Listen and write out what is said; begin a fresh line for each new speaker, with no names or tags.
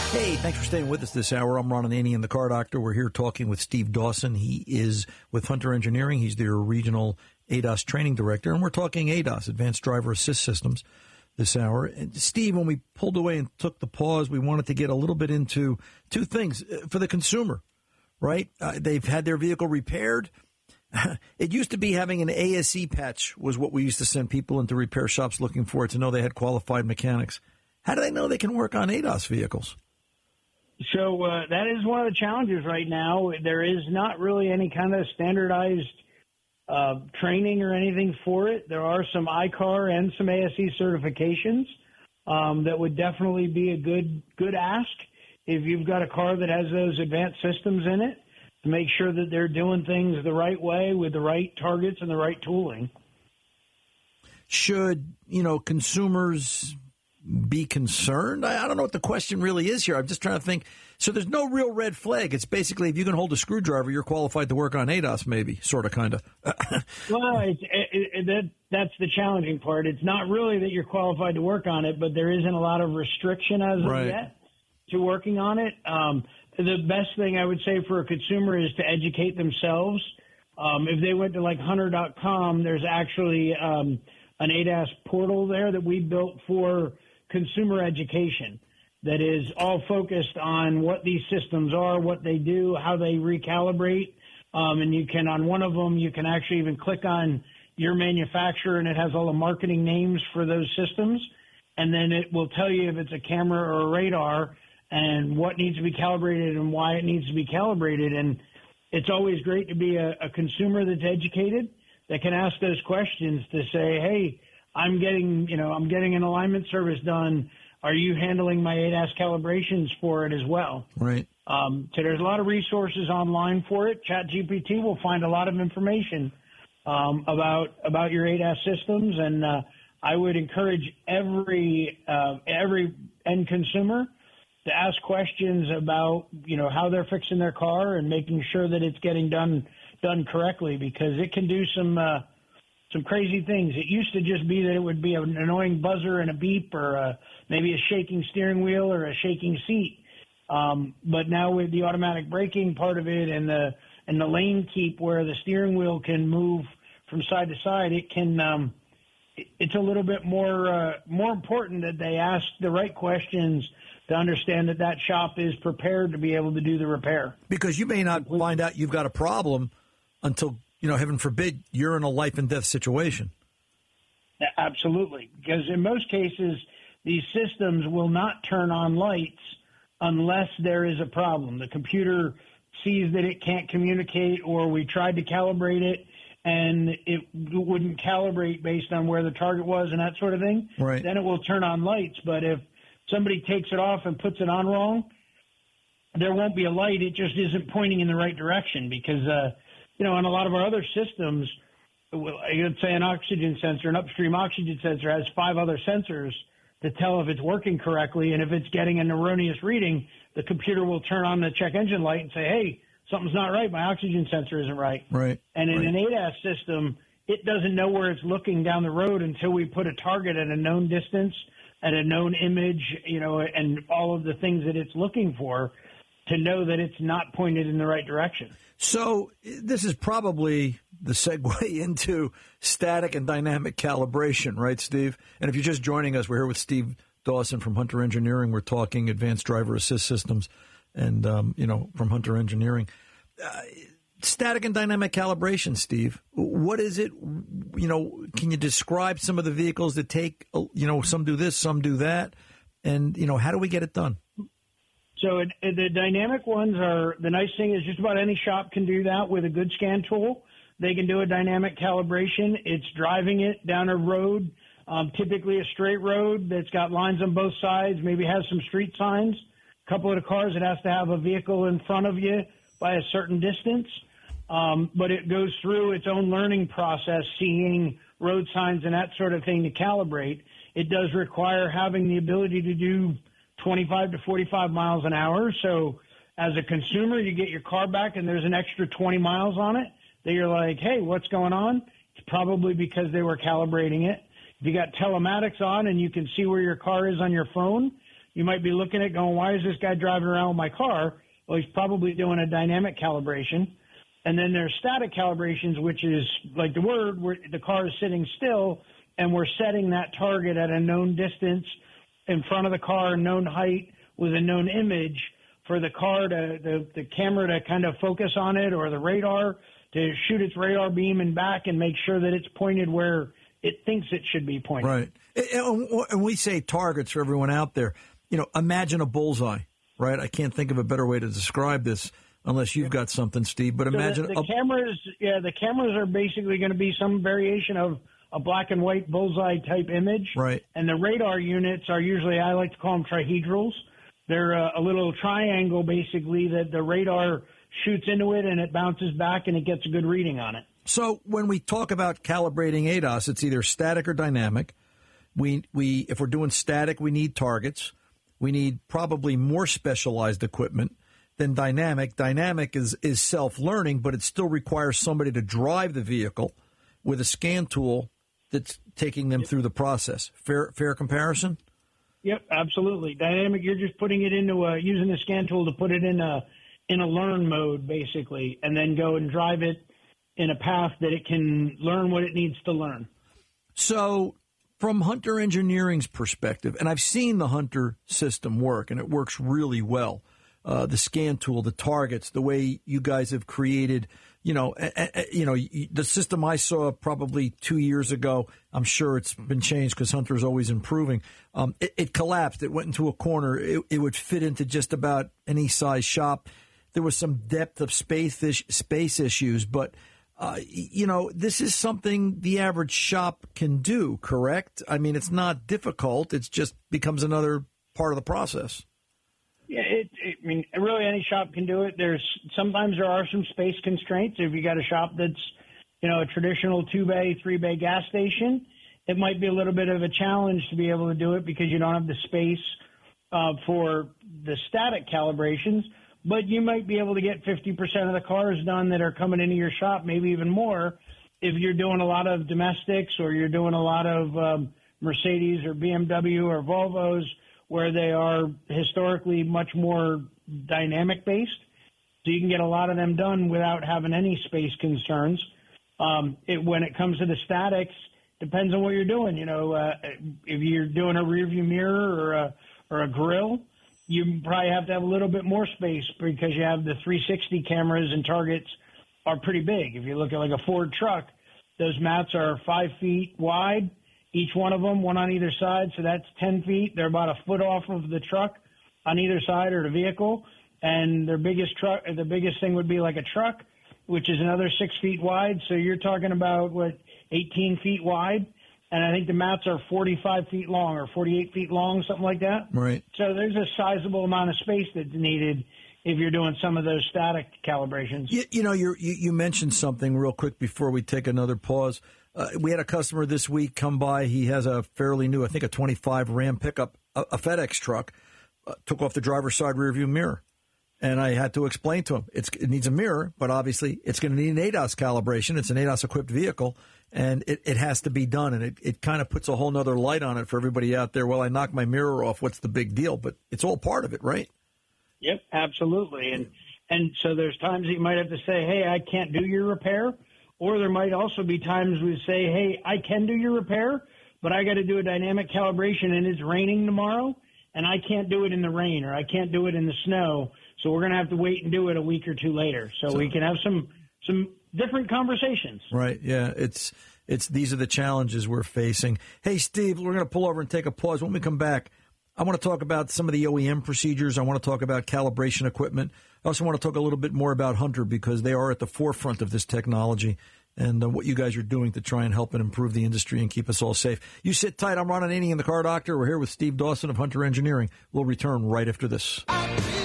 Hey, thanks for staying with us this hour. I'm Ron Ananian and the Car Doctor. We're here talking with Steve Dawson. He is with Hunter Engineering. He's their regional ADAS training director, and we're talking ADAS, Advanced Driver Assist Systems, this hour. And Steve, when we pulled away and took the pause, we wanted to get a little bit into two things for the consumer, right? They've had their vehicle repaired. It used to be having an ASE patch was what we used to send people into repair shops looking for, to know they had qualified mechanics. How do they know they can work on ADAS vehicles?
So that is one of the challenges right now. There is not really any kind of standardized training or anything for it. There are some ICAR and some ASE certifications that would definitely be a good ask if you've got a car that has those advanced systems in it, to make sure that they're doing things the right way with the right targets and the right tooling.
Should, consumers be concerned? I don't know what the question really is here. I'm just trying to think. So there's no real red flag. It's basically, if you can hold a screwdriver, you're qualified to work on ADAS, maybe, sort of, kind of.
Well, that's the challenging part. It's not really that you're qualified to work on it, but there isn't a lot of restriction as of yet to working on it. The best thing I would say for a consumer is to educate themselves. If they went to like hunter.com, there's actually an ADAS portal there that we built for consumer education that is all focused on what these systems are, what they do, how they recalibrate. And you can, on one of them, you can actually even click on your manufacturer, and it has all the marketing names for those systems. And then it will tell you if it's a camera or a radar and what needs to be calibrated and why it needs to be calibrated. And it's always great to be a consumer that's educated, that can ask those questions to say, hey, I'm getting an alignment service done. Are you handling my ADAS calibrations for it as well?
Right.
So there's a lot of resources online for it. ChatGPT will find a lot of information about your ADAS systems, and I would encourage every end consumer to ask questions about how they're fixing their car and making sure that it's getting done correctly, because it can do some crazy things. It used to just be that it would be an annoying buzzer and a beep, or maybe a shaking steering wheel or a shaking seat. But now with the automatic braking part of it and the lane keep, where the steering wheel can move from side to side, it can. It's a little bit more important that they ask the right questions to understand that shop is prepared to be able to do the repair.
Because you may not find out you've got a problem until, heaven forbid, you're in a life and death situation.
Absolutely. Because in most cases, these systems will not turn on lights unless there is a problem. The computer sees that it can't communicate, or we tried to calibrate it and it wouldn't calibrate based on where the target was and that sort of thing.
Right.
Then it will turn on lights. But if somebody takes it off and puts it on wrong, there won't be a light. It just isn't pointing in the right direction, because, on a lot of our other systems, let's say an oxygen sensor, an upstream oxygen sensor has 5 other sensors to tell if it's working correctly. And if it's getting an erroneous reading, the computer will turn on the check engine light and say, hey, something's not right. My oxygen sensor isn't right.
Right.
And in an ADAS system, it doesn't know where it's looking down the road until we put a target at a known distance, at a known image, and all of the things that it's looking for to know that it's not pointed in the right direction.
So this is probably the segue into static and dynamic calibration, right, Steve? And if you're just joining us, we're here with Steve Dawson from Hunter Engineering. We're talking advanced driver assist systems and, from Hunter Engineering. Static and dynamic calibration, Steve. What is it? Can you describe some of the vehicles that take, some do this, some do that? And, how do we get it done?
So the dynamic ones are, the nice thing is just about any shop can do that with a good scan tool. They can do a dynamic calibration. It's driving it down a road, typically a straight road that's got lines on both sides, maybe has some street signs. A couple of the cars, it has to have a vehicle in front of you by a certain distance. But it goes through its own learning process, seeing road signs and that sort of thing to calibrate. It does require having the ability to do 25 to 45 miles an hour. So as a consumer, you get your car back and there's an extra 20 miles on it that you're like, hey, what's going on? It's probably because they were calibrating it. If you got telematics on and you can see where your car is on your phone, you might be looking at going, why is this guy driving around with my car? Well, he's probably doing a dynamic calibration. And then there's static calibrations, which is like the word, where the car is sitting still and we're setting that target at a known distance in front of the car, a known height with a known image for the car to, the camera to kind of focus on it, or the radar to shoot its radar beam and back and make sure that it's pointed where it thinks it should be pointed.
Right. And we say targets for everyone out there. Imagine a bullseye, right? I can't think of a better way to describe this unless you've got something, Steve. But imagine
the cameras. Yeah, the cameras are basically going to be some variation of a black and white bullseye type image.
Right.
And the radar units are usually, I like to call them trihedrals. They're a little triangle, basically, that the radar shoots into it and it bounces back and it gets a good reading on it.
So when we talk about calibrating ADAS, it's either static or dynamic. If we're doing static, we need targets. We need probably more specialized equipment than dynamic. Dynamic is self-learning, but it still requires somebody to drive the vehicle with a scan tool that's taking them through the process. Fair comparison?
Yep, absolutely. Dynamic, you're just putting it into using the scan tool to put it in a learn mode, basically, and then go and drive it in a path that it can learn what it needs to learn.
So from Hunter Engineering's perspective, and I've seen the Hunter system work, and it works really well. The scan tool, the targets, the way you guys have created, the system I saw probably 2 years ago. I'm sure it's been changed because Hunter is always improving. It collapsed. It went into a corner. It would fit into just about any size shop. There was some depth of space issues, but this is something the average shop can do, correct? I mean, it's not difficult. It just becomes another part of the process.
Yeah, really any shop can do it. Sometimes there are some space constraints. If you got a shop that's, a traditional 2-bay, 3-bay gas station, it might be a little bit of a challenge to be able to do it because you don't have the space for the static calibrations. But you might be able to get 50% of the cars done that are coming into your shop, maybe even more, if you're doing a lot of domestics or you're doing a lot of Mercedes or BMW or Volvos, where they are historically much more dynamic-based. So you can get a lot of them done without having any space concerns. When it comes to the statics, depends on what you're doing. If you're doing a rearview mirror or a grill, you probably have to have a little bit more space because you have the 360 cameras and targets are pretty big. If you look at like a Ford truck, those mats are 5 feet wide, each one of them, one on either side. So that's 10 feet. They're about a foot off of the truck on either side or the vehicle. And the biggest thing would be like a truck, which is another 6 feet wide. So you're talking about 18 feet wide. And I think the mats are 45 feet long or 48 feet long, something like that.
Right.
So there's a sizable amount of space that's needed if you're doing some of those static calibrations.
You mentioned something real quick before we take another pause. We had a customer this week come by. He has a fairly new, I think a 25 Ram pickup, a FedEx truck, took off the driver's side rearview mirror. And I had to explain to him, it needs a mirror, but obviously it's going to need an ADAS calibration. It's an ADAS-equipped vehicle, and it has to be done. And it kind of puts a whole nother light on it for everybody out there. Well, I knocked my mirror off. What's the big deal? But it's all part of it, right?
Yep, absolutely. And so there's times that you might have to say, hey, I can't do your repair. Or there might also be times we say, hey, I can do your repair, but I got to do a dynamic calibration and it's raining tomorrow, and I can't do it in the rain or I can't do it in the snow. So we're going to have to wait and do it a week or two later. So we can have some different conversations.
Right. Yeah. These are the challenges we're facing. Hey, Steve, we're going to pull over and take a pause. When we come back, I want to talk about some of the OEM procedures. I want to talk about calibration equipment. I also want to talk a little bit more about Hunter because they are at the forefront of this technology and what you guys are doing to try and help and improve the industry and keep us all safe. You sit tight. I'm Ron Ananian, the Car Doctor. We're here with Steve Dawson of Hunter Engineering. We'll return right after this.